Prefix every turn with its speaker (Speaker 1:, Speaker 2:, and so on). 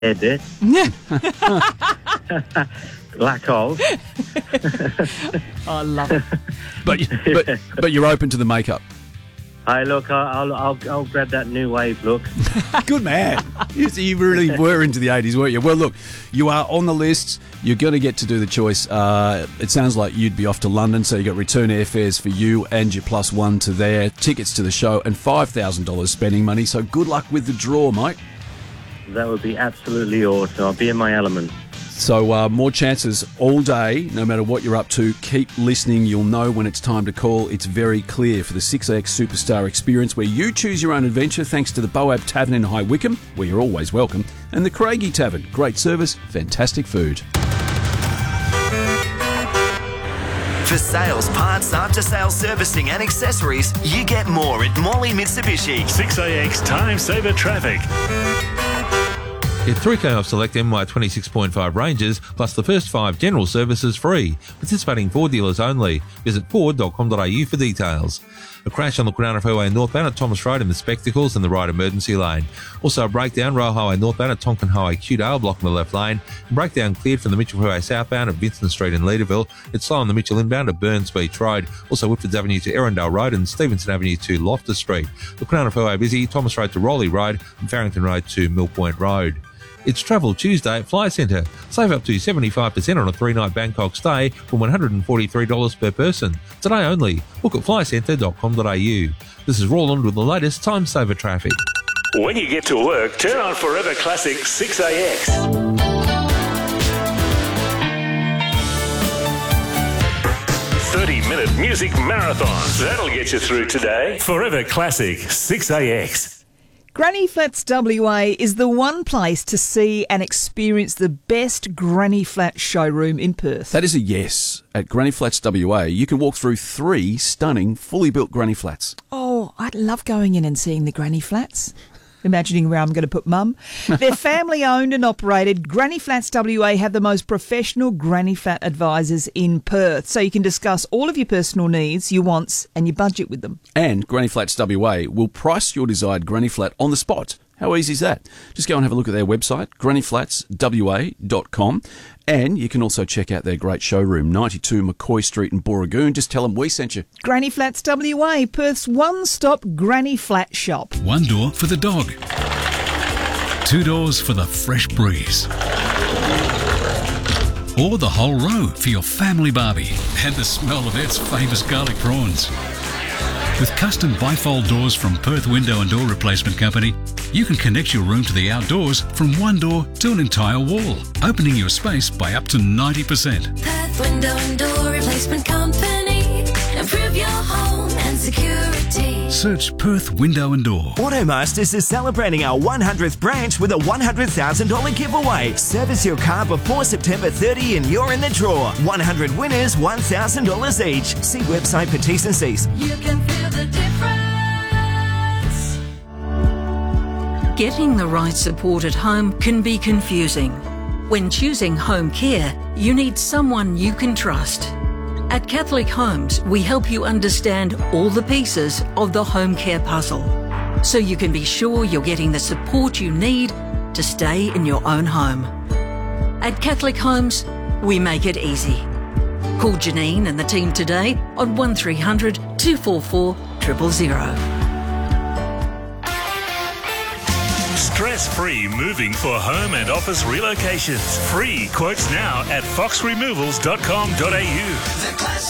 Speaker 1: it. Lack of.
Speaker 2: I love it.
Speaker 3: But you're open to the makeup.
Speaker 1: Hey, look, I'll grab that new wave look.
Speaker 3: Good man. You really were into the 80s, weren't you? Well, look, you are on the list. You're going to get to do the choice. It sounds like you'd be off to London, so you got return airfares for you and your plus one to there, tickets to the show, and $5,000 spending money. So good luck with the draw, mate.
Speaker 1: That would be absolutely awesome. I'll be in my element.
Speaker 3: So more chances all day, no matter what you're up to. Keep listening. You'll know when it's time to call. It's very clear for the 6AX Superstar experience where you choose your own adventure thanks to the Boab Tavern in High Wycombe, where you're always welcome, and the Craigie Tavern. Great service, fantastic food.
Speaker 4: For sales, parts, after-sales servicing and accessories, you get more at Morley Mitsubishi.
Speaker 5: 6AX Time Saver Traffic.
Speaker 6: Get 3K off select MY 26.5 ranges, plus the first 5 general services free. Participating Ford dealers only. Visit ford.com.au for details. A crash on the Crown of Highway northbound at Thomas Road in the Spectacles and the right emergency lane. Also a breakdown, Royal Highway northbound at Tonkin Highway Cudale, blocking the left lane. And breakdown cleared from the Mitchell Highway southbound at Vincent Street in Leederville. It's slow on the Mitchell inbound at Burns Beach Road. Also Whitfords Avenue to Erindale Road and Stevenson Avenue to Loftus Street. The Crown of Highway busy, Thomas Road to Rowley Road and Farrington Road to Mill Point Road. It's Travel Tuesday at Fly Centre. Save up to 75% on a 3-night Bangkok stay from $143 per person. Today only. Book at flycentre.com.au. This is Roland with the latest Time Saver traffic.
Speaker 5: When you get to work, turn on Forever Classic 6AX. 30-minute music marathons. That'll get you through today. Forever Classic 6AX.
Speaker 2: Granny Flats WA is the one place to see and experience the best Granny Flat showroom in Perth.
Speaker 3: That is a yes. At Granny Flats WA, you can walk through 3 stunning, fully built Granny Flats.
Speaker 2: Oh, I'd love going in and seeing the Granny Flats. Imagining where I'm going to put Mum. They're family owned and operated. Granny Flats WA have the most professional Granny Flat advisors in Perth, so you can discuss all of your personal needs, your wants and your budget with them.
Speaker 3: And Granny Flats WA will price your desired Granny Flat on the spot. How easy is that? Just go and have a look at their website, grannyflatswa.com, and you can also check out their great showroom, 92 McCoy Street in Booragoon. Just tell them we sent you.
Speaker 2: Granny Flats WA, Perth's one-stop Granny Flat shop.
Speaker 7: 1 door for the dog. 2 doors for the fresh breeze. Or the whole row for your family barbie and the smell of its famous garlic prawns. With custom bifold doors from Perth Window and Door Replacement Company, you can connect your room to the outdoors from 1 door to an entire wall, opening your space by up to 90%.
Speaker 8: Perth Window and Door Replacement Company. Improve your home and security.
Speaker 7: Search Perth Window and Door.
Speaker 4: Automasters is celebrating our 100th branch with a $100,000 giveaway. Service your car before September 30 and you're in the draw. 100 winners, $1,000 each. See website for T's and C's.
Speaker 8: You can feel the difference.
Speaker 9: Getting the right support at home can be confusing. When choosing home care, you need someone you can trust. At Catholic Homes, we help you understand all the pieces of the home care puzzle, so you can be sure you're getting the support you need to stay in your own home. At Catholic Homes, we make it easy. Call Janine and the team today on 1300 244 000.
Speaker 5: Stress-free moving for home and office relocations. Free quotes now at foxremovals.com.au.